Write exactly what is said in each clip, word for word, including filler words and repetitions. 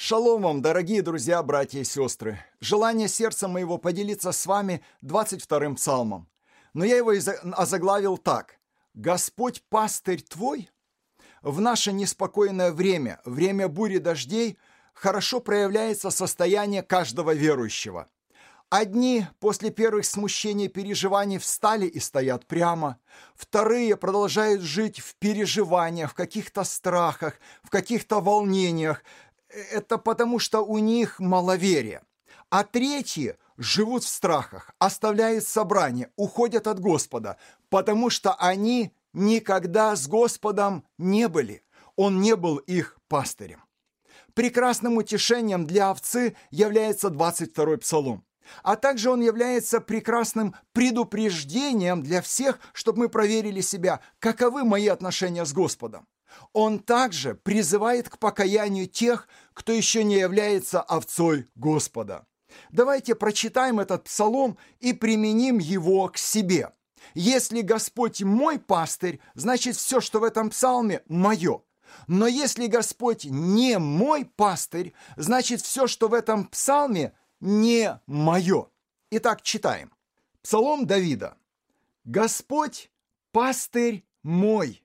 Шалом вам, дорогие друзья, братья и сестры! Желание сердца моего поделиться с вами двадцать вторым псалмом. Но я его озаглавил так. «Господь пастырь твой?» В наше неспокойное время, время бури дождей, хорошо проявляется состояние каждого верующего. Одни после первых смущений и переживаний встали и стоят прямо. Вторые продолжают жить в переживаниях, в каких-то страхах, в каких-то волнениях. Это потому, что у них маловерие. А третьи живут в страхах, оставляют собрание, уходят от Господа, потому что они никогда с Господом не были. Он не был их пастырем. Прекрасным утешением для овцы является двадцать второй псалом. А также он является прекрасным предупреждением для всех, чтобы мы проверили себя, каковы мои отношения с Господом. Он также призывает к покаянию тех, кто еще не является овцой Господа. Давайте прочитаем этот псалом и применим его к себе. Если Господь мой пастырь, значит все, что в этом псалме, мое. Но если Господь не мой пастырь, значит все, что в этом псалме, не мое. Итак, читаем. Псалом Давида. «Господь пастырь мой.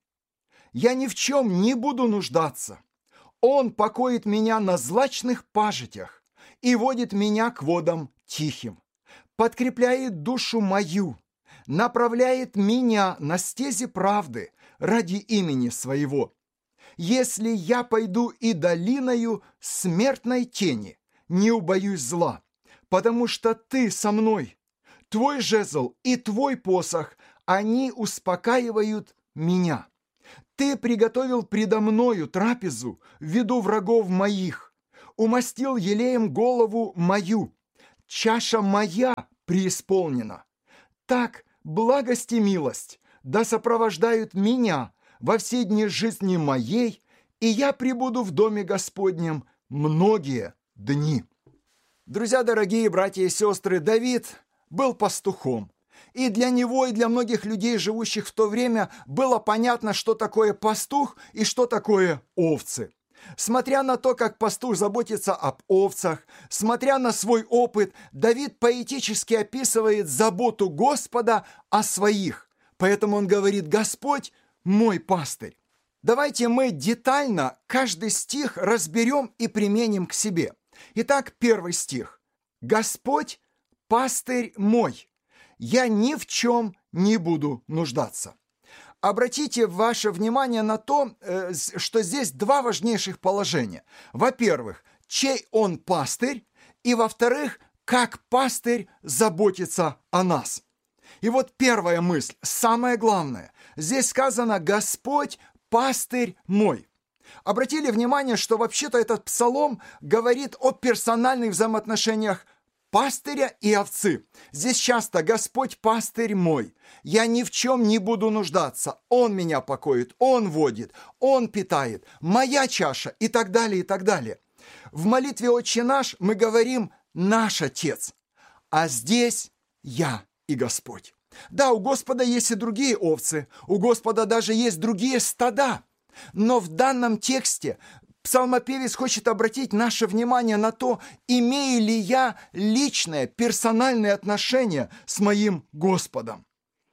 Я ни в чем не буду нуждаться. Он покоит меня на злачных пажитях и водит меня к водам тихим, подкрепляет душу мою, направляет меня на стези правды ради имени своего. Если я пойду и долиною смертной тени, не убоюсь зла, потому что ты со мной. Твой жезл и твой посох, они успокаивают меня. Ты приготовил предо мною трапезу в виду врагов моих, умастил елеем голову мою. Чаша моя преисполнена. Так благость и милость да сопровождают меня во все дни жизни моей, и я пребуду в доме Господнем многие дни». Друзья, дорогие братья и сестры, Давид был пастухом. И для него, и для многих людей, живущих в то время, было понятно, что такое пастух и что такое овцы. Смотря на то, как пастух заботится об овцах, смотря на свой опыт, Давид поэтически описывает заботу Господа о своих. Поэтому он говорит: «Господь мой пастырь». Давайте мы детально каждый стих разберем и применим к себе. Итак, первый стих. «Господь пастырь мой, я ни в чем не буду нуждаться». Обратите ваше внимание на то, что здесь два важнейших положения. Во-первых, чей он пастырь, и во-вторых, как пастырь заботится о нас. И вот первая мысль, самое главное. Здесь сказано: «Господь пастырь мой». Обратили внимание, что вообще-то этот псалом говорит о персональных взаимоотношениях пастыря и овцы. Здесь часто: «Господь пастырь мой, я ни в чем не буду нуждаться, Он меня покоит, Он водит, Он питает, моя чаша» и так далее, и так далее. В молитве «Отче наш» мы говорим «Наш Отец», а здесь «Я и Господь». Да, у Господа есть и другие овцы, у Господа даже есть другие стада, но в данном тексте псалмопевец хочет обратить наше внимание на то, имею ли я личное, персональное отношение с моим Господом.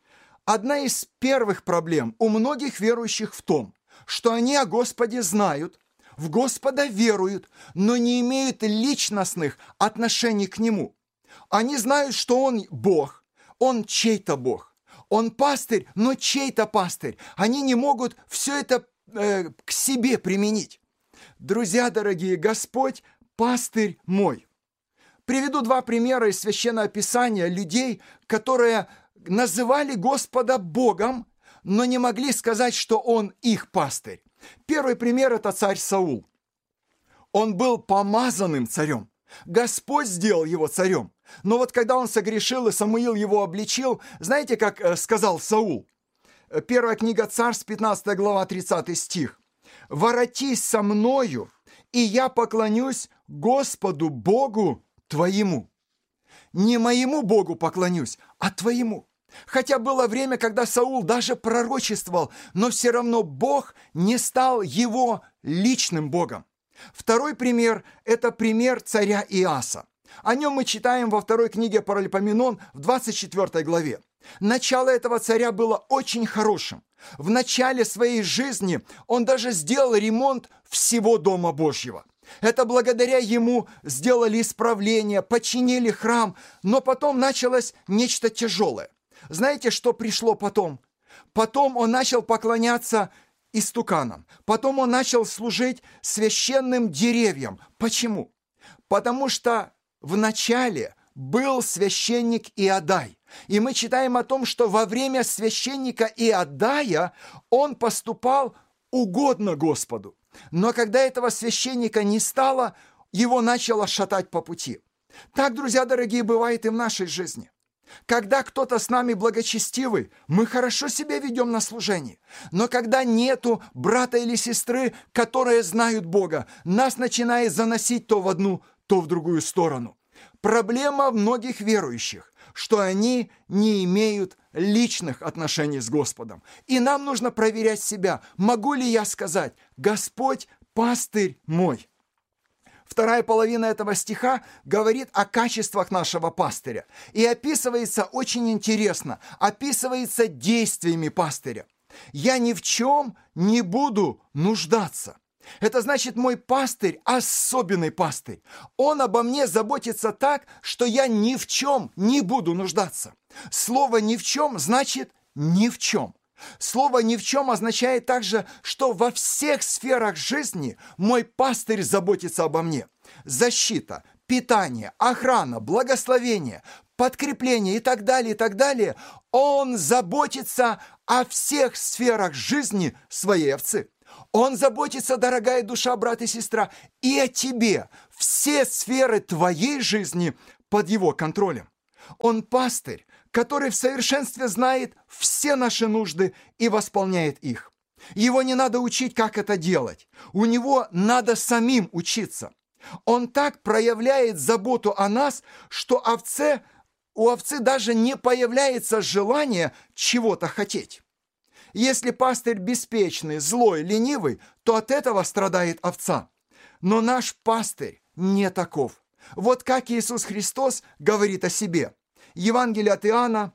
Одна из первых проблем у многих верующих в том, что они о Господе знают, в Господа веруют, но не имеют личностных отношений к Нему. Они знают, что Он Бог, Он чей-то Бог, Он пастырь, но чей-то пастырь. Они не могут все это э, к себе применить. Друзья дорогие, Господь пастырь мой. Приведу два примера из Священного Писания людей, которые называли Господа Богом, но не могли сказать, что Он их пастырь. Первый пример – это царь Саул. Он был помазанным царем. Господь сделал его царем. Но вот когда он согрешил и Самуил его обличил, знаете, как сказал Саул? Первая книга Царств, пятнадцатая глава, тридцатый стих. «Воротись со мною, и я поклонюсь Господу Богу твоему». Не моему Богу поклонюсь, а твоему. Хотя было время, когда Саул даже пророчествовал, но все равно Бог не стал его личным Богом. Второй пример – это пример царя Иаса. О нем мы читаем во второй книге Паралипоменон в двадцать четвёртой главе. Начало этого царя было очень хорошим. В начале своей жизни он даже сделал ремонт всего Дома Божьего. Это благодаря ему сделали исправление, починили храм, но потом началось нечто тяжелое. Знаете, что пришло потом? Потом он начал поклоняться истуканам. Потом он начал служить священным деревьям. Почему? Потому что вначале был священник Иодай. И мы читаем о том, что во время священника Иодая он поступал угодно Господу. Но когда этого священника не стало, его начало шатать по пути. Так, друзья дорогие, бывает и в нашей жизни. Когда кто-то с нами благочестивый, мы хорошо себя ведем на служении. Но когда нету брата или сестры, которые знают Бога, нас начинает заносить то в одну, то в другую сторону. Проблема многих верующих, что они не имеют личных отношений с Господом. И нам нужно проверять себя, могу ли я сказать: «Господь, пастырь мой». Вторая половина этого стиха говорит о качествах нашего пастыря. И описывается очень интересно, описывается действиями пастыря. «Я ни в чем не буду нуждаться». Это значит, мой пастырь – особенный пастырь. Он обо мне заботится так, что я ни в чем не буду нуждаться. Слово «ни в чем» значит «ни в чем». Слово «ни в чем» означает также, что во всех сферах жизни мой пастырь заботится обо мне. Защита, питание, охрана, благословение, подкрепление и так далее, и так далее. Он заботится о всех сферах жизни своей овцы. Он заботится, дорогая душа, брат и сестра, и о тебе. Все сферы твоей жизни под его контролем. Он пастырь, который в совершенстве знает все наши нужды и восполняет их. Его не надо учить, как это делать. У него надо самим учиться. Он так проявляет заботу о нас, что овце, у овцы даже не появляется желание чего-то хотеть. Если пастырь беспечный, злой, ленивый, то от этого страдает овца. Но наш пастырь не таков. Вот как Иисус Христос говорит о себе. Евангелие от Иоанна,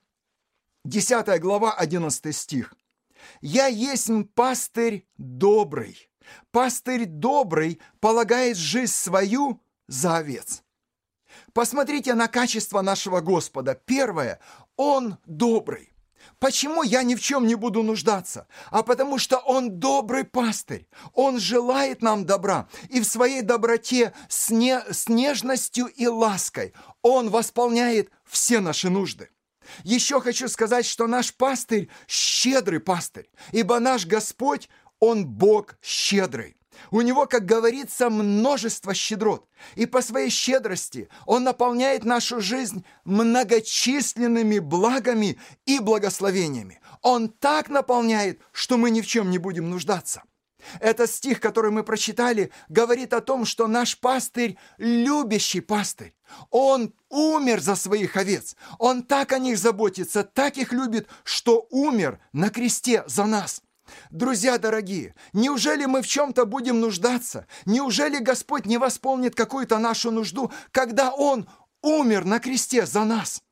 десятая глава, одиннадцатый стих. «Я есть пастырь добрый. Пастырь добрый полагает жизнь свою за овец». Посмотрите на качество нашего Господа. Первое, Он добрый. Почему я ни в чем не буду нуждаться? А потому что Он добрый пастырь. Он желает нам добра. И в своей доброте с, не, с нежностью и лаской Он восполняет все наши нужды. Еще хочу сказать, что наш пастырь – щедрый пастырь. Ибо наш Господь, Он Бог щедрый. У Него, как говорится, множество щедрот. И по своей щедрости Он наполняет нашу жизнь многочисленными благами и благословениями. Он так наполняет, что мы ни в чем не будем нуждаться. Этот стих, который мы прочитали, говорит о том, что наш пастырь – любящий пастырь. Он умер за своих овец. Он так о них заботится, так их любит, что умер на кресте за нас. Друзья дорогие, неужели мы в чем-то будем нуждаться? Неужели Господь не восполнит какую-то нашу нужду, когда Он умер на кресте за нас?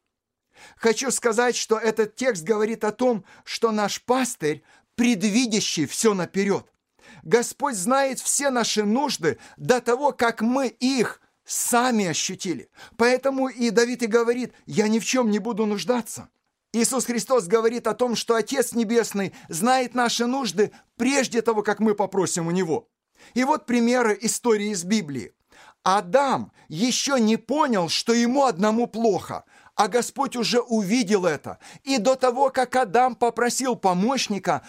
Хочу сказать, что этот текст говорит о том, что наш пастырь, предвидящий все наперед. Господь знает все наши нужды до того, как мы их сами ощутили. Поэтому и Давид и говорит: «Я ни в чем не буду нуждаться». Иисус Христос говорит о том, что Отец Небесный знает наши нужды прежде того, как мы попросим у Него. И вот примеры истории из Библии. Адам еще не понял, что ему одному плохо, а Господь уже увидел это. И до того, как Адам попросил помощника,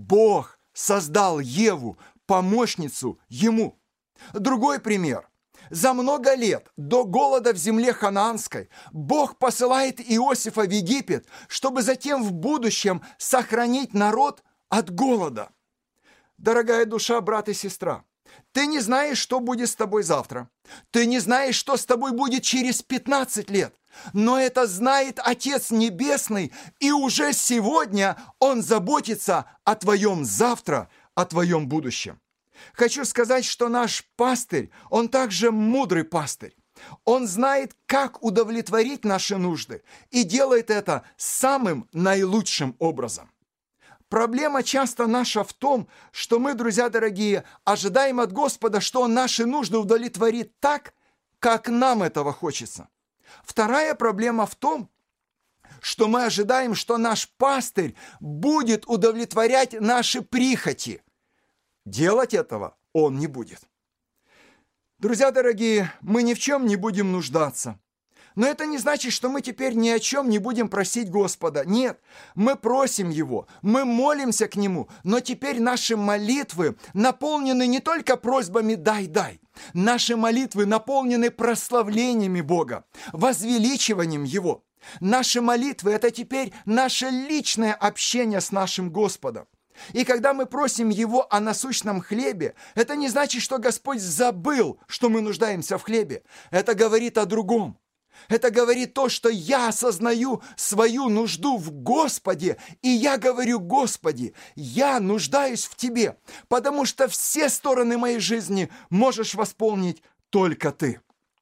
Бог создал Еву, помощницу ему. Другой пример. За много лет до голода в земле ханаанской Бог посылает Иосифа в Египет, чтобы затем в будущем сохранить народ от голода. Дорогая душа, брат и сестра, ты не знаешь, что будет с тобой завтра. Ты не знаешь, что с тобой будет через пятнадцать лет. Но это знает Отец Небесный, и уже сегодня Он заботится о твоем завтра, о твоем будущем. Хочу сказать, что наш пастырь, он также мудрый пастырь. Он знает, как удовлетворить наши нужды и делает это самым наилучшим образом. Проблема часто наша в том, что мы, друзья дорогие, ожидаем от Господа, что Он наши нужды удовлетворит так, как нам этого хочется. Вторая проблема в том, что мы ожидаем, что наш пастырь будет удовлетворять наши прихоти. Делать этого Он не будет. Друзья дорогие, мы ни в чем не будем нуждаться. Но это не значит, что мы теперь ни о чем не будем просить Господа. Нет, мы просим Его, мы молимся к Нему, но теперь наши молитвы наполнены не только просьбами «дай, дай». Наши молитвы наполнены прославлениями Бога, возвеличиванием Его. Наши молитвы – это теперь наше личное общение с нашим Господом. И когда мы просим Его о насущном хлебе, это не значит, что Господь забыл, что мы нуждаемся в хлебе. Это говорит о другом. Это говорит то, что я осознаю свою нужду в Господе, и я говорю: Господи, я нуждаюсь в Тебе, потому что все стороны моей жизни можешь восполнить только Ты.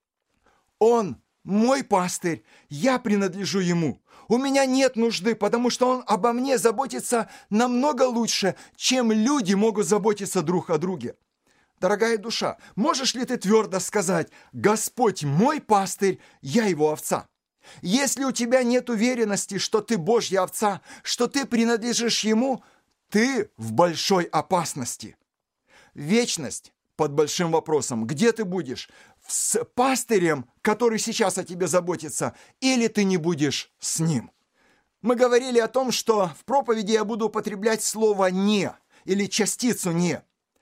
Он мой пастырь, я принадлежу Ему. У меня нет нужды, потому что Он обо мне заботится намного лучше, чем люди могут заботиться друг о друге. Дорогая душа, можешь ли ты твердо сказать: Господь мой пастырь, я Его овца? Если у тебя нет уверенности, что ты Божья овца, что ты принадлежишь Ему, ты в большой опасности. Вечность под большим вопросом. Где ты будешь? С пастырем, который сейчас о тебе заботится, или ты не будешь с ним? Мы говорили о том, что в проповеди я буду употреблять слово «не» или частицу «не».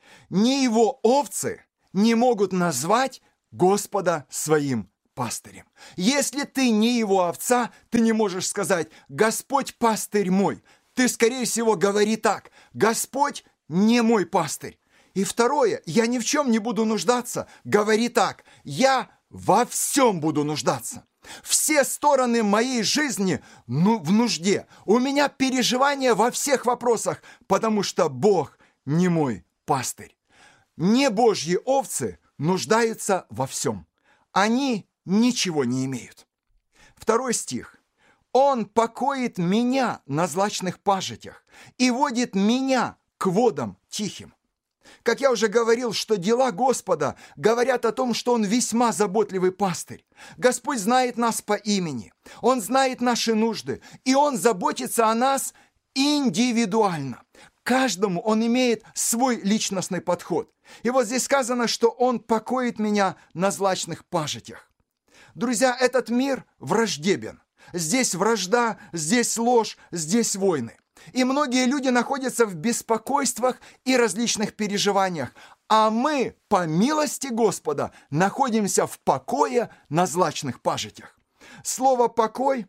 Ни его овцы не могут назвать Господа своим пастырем. Если ты не его овца, ты не можешь сказать: Господь пастырь мой. Ты, скорее всего, говори так: Господь не мой пастырь. И второе: я ни в чем не буду нуждаться. Говори так: я во всем буду нуждаться. Все стороны моей жизни ну, в нужде. У меня переживания во всех вопросах, потому что Бог не мой пастырь. Не Божьи овцы нуждаются во всем. Они ничего не имеют. Второй стих. Он покоит меня на злачных пажитях и водит меня к водам тихим. Как я уже говорил, что дела Господа говорят о том, что Он весьма заботливый пастырь. Господь знает нас по имени, Он знает наши нужды, и Он заботится о нас индивидуально. Каждому Он имеет свой личностный подход. И вот здесь сказано, что Он покоит меня на злачных пажитях. Друзья, этот мир враждебен. Здесь вражда, здесь ложь, здесь войны. И многие люди находятся в беспокойствах и различных переживаниях. А мы, по милости Господа, находимся в покое на злачных пажитях. Слово «покой»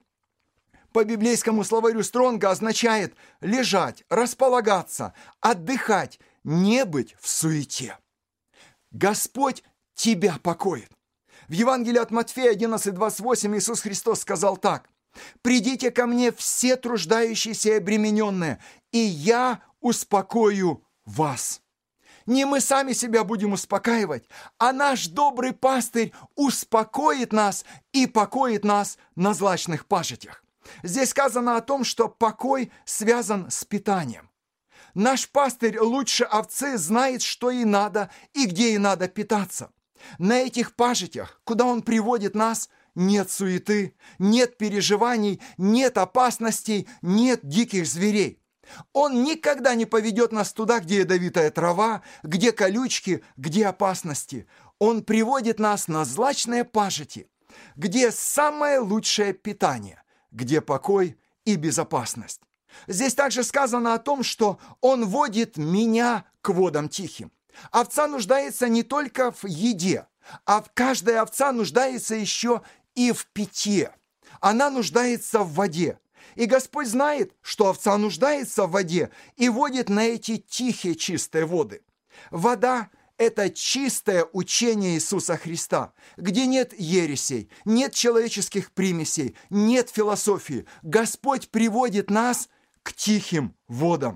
по библейскому словарю Стронга означает лежать, располагаться, отдыхать, не быть в суете. Господь тебя покоит. В Евангелии от Матфея одиннадцать двадцать восемь Иисус Христос сказал так: «Придите ко мне все труждающиеся и обремененные, и я успокою вас». Не мы сами себя будем успокаивать, а наш добрый пастырь успокоит нас и покоит нас на злачных пажитях. Здесь сказано о том, что покой связан с питанием. Наш пастырь лучше овцы знает, что ей надо и где ей надо питаться. На этих пажитях, куда он приводит нас, нет суеты, нет переживаний, нет опасностей, нет диких зверей. Он никогда не поведет нас туда, где ядовитая трава, где колючки, где опасности. Он приводит нас на злачные пажити, где самое лучшее питание, где покой и безопасность. Здесь также сказано о том, что Он водит меня к водам тихим. Овца нуждается не только в еде, а каждая овца нуждается еще и в питье. Она нуждается в воде. И Господь знает, что овца нуждается в воде и водит на эти тихие чистые воды. Вода – это чистое учение Иисуса Христа, где нет ересей, нет человеческих примесей, нет философии. Господь приводит нас к тихим водам.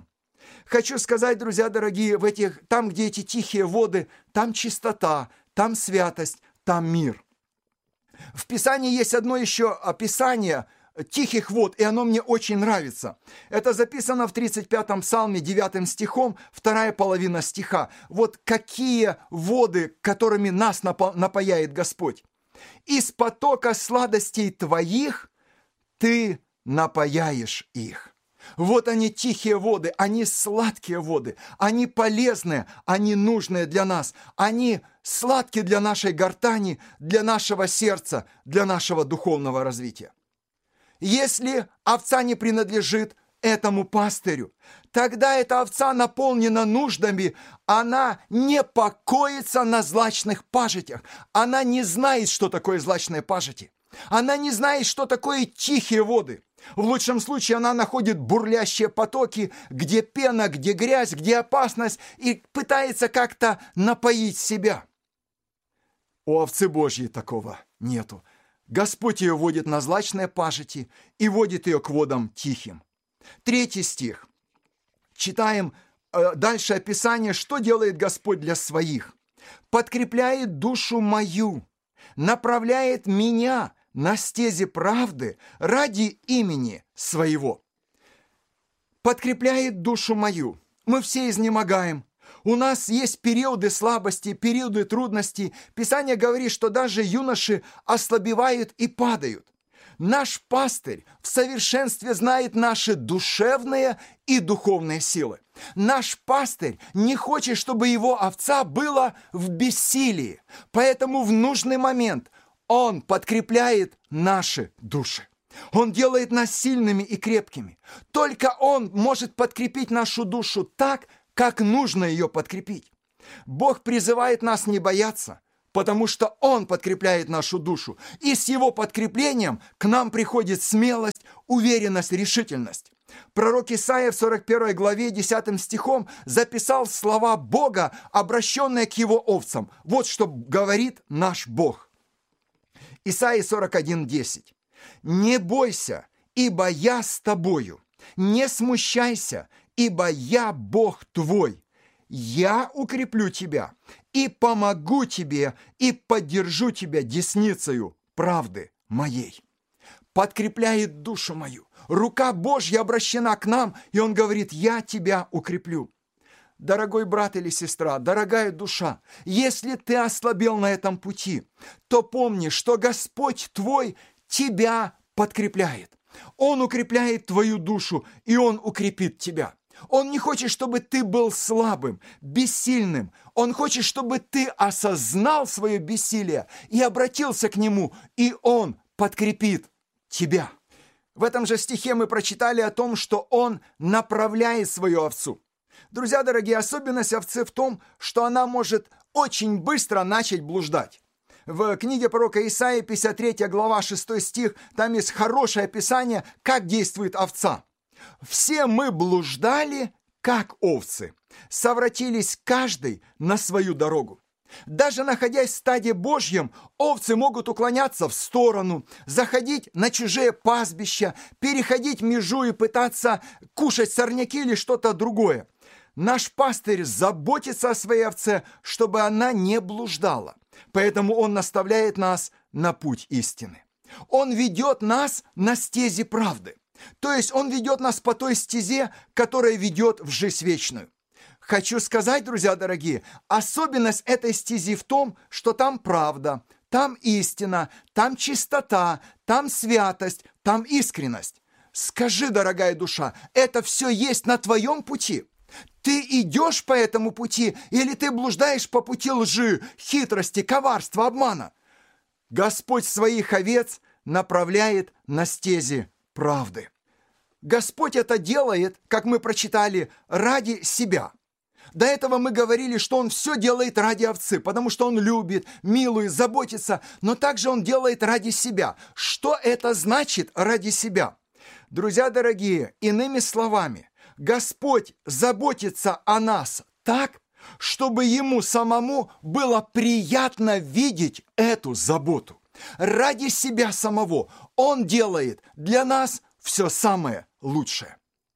Хочу сказать, друзья дорогие, в этих, там, где эти тихие воды, там чистота, там святость, там мир. В Писании есть одно еще описание тихих вод, и оно мне очень нравится. Это записано в тридцать пятом псалме, девятым стихом, вторая половина стиха. Вот какие воды, которыми нас напояет Господь. «Из потока сладостей твоих ты напояешь их». Вот они, тихие воды, они сладкие воды, они полезные, они нужные для нас, они сладкие для нашей гортани, для нашего сердца, для нашего духовного развития. Если овца не принадлежит этому пастырю, тогда эта овца наполнена нуждами, она не покоится на злачных пажитях, она не знает, что такое злачные пажити, она не знает, что такое тихие воды. В лучшем случае она находит бурлящие потоки, где пена, где грязь, где опасность, и пытается как-то напоить себя. У овцы Божьей такого нету. Господь ее водит на злачные пажити и водит ее к водам тихим. Третий стих. Читаем э, дальше описание, что делает Господь для своих. «Подкрепляет душу мою, направляет меня на стези правды ради имени своего». Подкрепляет душу мою. Мы все изнемогаем. У нас есть периоды слабости, периоды трудностей. Писание говорит, что даже юноши ослабевают и падают. Наш пастырь в совершенстве знает наши душевные и духовные силы. Наш пастырь не хочет, чтобы его овца была в бессилии. Поэтому в нужный момент он подкрепляет наши души. Он делает нас сильными и крепкими. Только Он может подкрепить нашу душу так, как нужно ее подкрепить. Бог призывает нас не бояться, потому что Он подкрепляет нашу душу. И с Его подкреплением к нам приходит смелость, уверенность, решительность. Пророк Исаия в сорок первой главе десятым стихом записал слова Бога, обращенные к Его овцам. Вот что говорит наш Бог. Исаия сорок один десять. «Не бойся, ибо я с тобою, не смущайся, ибо я Бог твой. Я укреплю тебя и помогу тебе, и поддержу тебя десницею правды моей». Подкрепляет душу мою. Рука Божья обращена к нам, и Он говорит: «Я тебя укреплю». Дорогой брат или сестра, дорогая душа, если ты ослабел на этом пути, то помни, что Господь твой тебя подкрепляет. Он укрепляет твою душу, и Он укрепит тебя. Он не хочет, чтобы ты был слабым, бессильным. Он хочет, чтобы ты осознал свое бессилие и обратился к Нему, и Он подкрепит тебя. В этом же стихе мы прочитали о том, что Он направляет свою овцу. Друзья дорогие, особенность овцы в том, что она может очень быстро начать блуждать. В книге пророка Исаии, пятьдесят третья глава, шестой стих, там есть хорошее описание, как действует овца. «Все мы блуждали, как овцы, совратились каждый на свою дорогу». Даже находясь в стаде Божьем, овцы могут уклоняться в сторону, заходить на чужие пастбища, переходить межу и пытаться кушать сорняки или что-то другое. Наш пастырь заботится о своей овце, чтобы она не блуждала. Поэтому Он наставляет нас на путь истины. Он ведет нас на стези правды. То есть Он ведет нас по той стезе, которая ведет в жизнь вечную. Хочу сказать, друзья дорогие, особенность этой стези в том, что там правда, там истина, там чистота, там святость, там искренность. Скажи, дорогая душа, это все есть на твоем пути? Ты идешь по этому пути или ты блуждаешь по пути лжи, хитрости, коварства, обмана? Господь своих овец направляет на стези правды. Господь это делает, как мы прочитали, ради себя. До этого мы говорили, что Он все делает ради овцы, потому что Он любит, милует, заботится, но также Он делает ради себя. Что это значит ради себя? Друзья дорогие, иными словами, Господь заботится о нас так, чтобы Ему самому было приятно видеть эту заботу. Ради себя самого Он делает для нас все самое лучшее.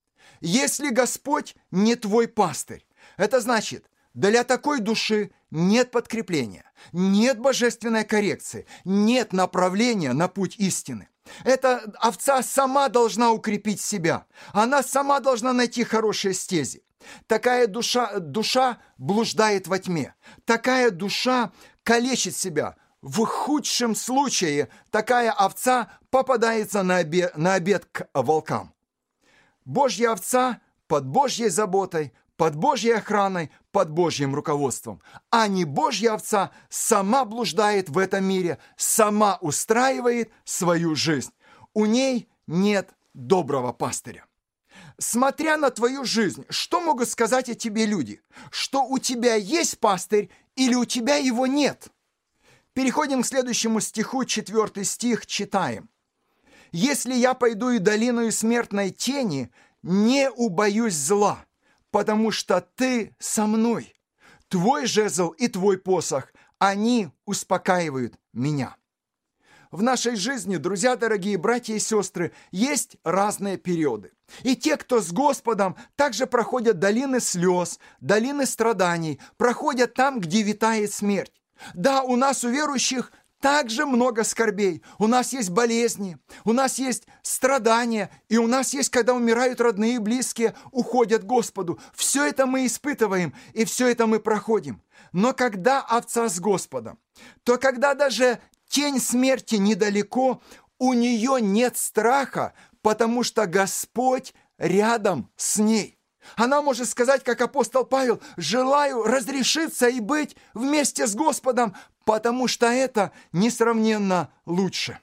Если Господь не твой пастырь, это значит, для такой души нет подкрепления, нет божественной коррекции, нет направления на путь истины. Эта овца сама должна укрепить себя, она сама должна найти хорошие стези. Такая душа, душа блуждает во тьме, такая душа калечит себя. В худшем случае такая овца попадается на обед, на обед к волкам. Божья овца под Божьей заботой, под Божьей охраной, под Божьим руководством. А не Божья овца сама блуждает в этом мире, сама устраивает свою жизнь. У ней нет доброго пастыря. Смотря на твою жизнь, что могут сказать о тебе люди? Что у тебя есть пастырь или у тебя его нет? Переходим к следующему стиху, четвертый стих, читаем. «Если я пойду и долиною смертной тени, не убоюсь зла, потому что ты со мной. Твой жезл и твой посох, они успокаивают меня». В нашей жизни, друзья, дорогие братья и сестры, есть разные периоды. И те, кто с Господом, также проходят долины слез, долины страданий, проходят там, где витает смерть. Да, у нас, у верующих, также много скорбей. У нас есть болезни, у нас есть страдания, и у нас есть, когда умирают родные и близкие, уходят к Господу. Все это мы испытываем, и все это мы проходим. Но когда овца с Господом, то когда даже тень смерти недалеко, у нее нет страха, потому что Господь рядом с ней. Она может сказать, как апостол Павел: «Желаю разрешиться и быть вместе с Господом, потому что это несравненно лучше».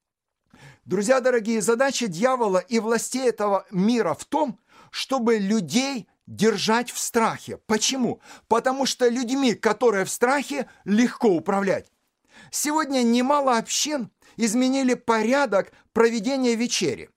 Друзья дорогие, задача дьявола и властей этого мира в том, чтобы людей держать в страхе. Почему? Потому что людьми, которые в страхе, легко управлять. Сегодня немало общин изменили порядок проведения вечери.